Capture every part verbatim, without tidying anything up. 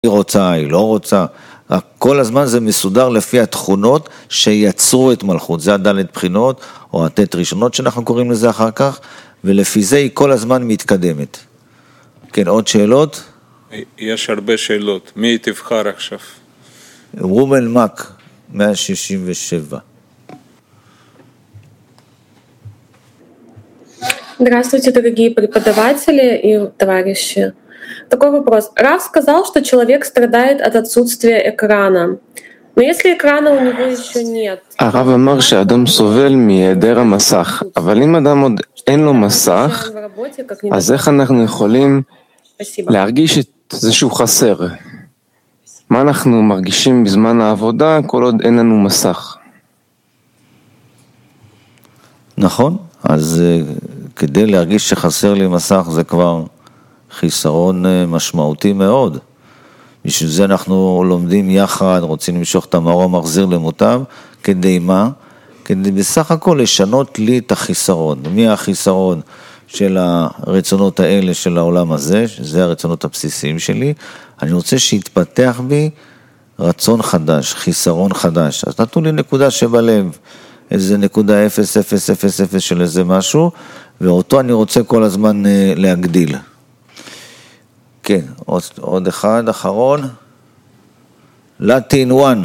היא רוצה, היא לא רוצה, כל הזמן זה מסודר לפי התכונות שיצרו את מלכות, זה הדלת בחינות או התת ראשונות שאנחנו קוראים לזה אחר כך, ולפי זה היא כל הזמן מתקדמת. כן, עוד שאלות? יש הרבה שאלות, מי תבחר עכשיו? רומל מק, מאה שישים ושבע. Здравствуйте, дорогие преподаватели и товарищи. Такой вопрос. Рав сказал, что человек страдает от отсутствия экрана. Но если экрана у него еще нет... הרב אמר שאדם סובל מהיעדר המסך, אבל אם אדם עוד אין לו מסך, אז איך אנחנו יכולים להרגיש את זה שהוא חסר? מה אנחנו מרגישים בזמן העבודה כל עוד אין לנו מסך? נכון, אז כדי להרגיש שחסר לי מסך זה כבר חיסרון משמעותי מאוד. בשביל זה אנחנו לומדים יחד, רוצים למשוך את המאור המחזיר למוטב, כדי מה? כדי בסך הכל לשנות לי את החיסרון. מי החיסרון של הרצונות האלה של העולם הזה, שזה הרצונות הבסיסיים שלי, אני רוצה שיתפתח בי רצון חדש, חיסרון חדש. אז נתנו לי נקודה שבלב, איזה נקודה אפס אפס אפס אפס של איזה משהו, ואותו אני רוצה כל הזמן להגדיל. כן, עוד, עוד אחד, אחרון. Latin one.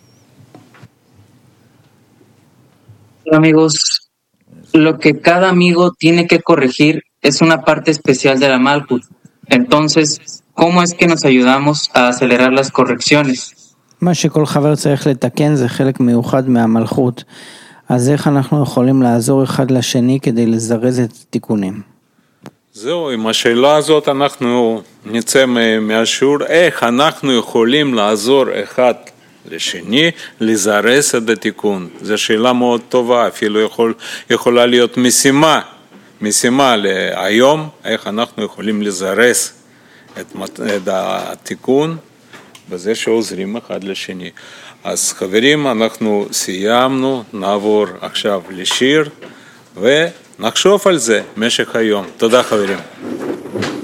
Hola amigos, lo que cada amigo tiene que corregir es una parte especial de la Malkut. Entonces, ¿cómo es que nos ayudamos a acelerar las correcciones? מה שכל חבר צריך לתקן זה חלק מיוחד מהמלכות. אז איך אנחנו יכולים לעזור אחד לשני כדי לזרז את התיקונים? זהו, עם השאלה הזאת אנחנו נצא מהשיעור, איך אנחנו יכולים לעזור אחד לשני, לזרז את התיקון. זו שאלה מאוד טובה, אפילו יכול, יכולה להיות משימה, משימה להיום, איך אנחנו יכולים לזרז את, את התיקון, בזה שעוזרים אחד לשני. אז חברים, אנחנו סיימנו, נעבור עכשיו לשיר, ונחשוב על זה משך היום. תודה חברים.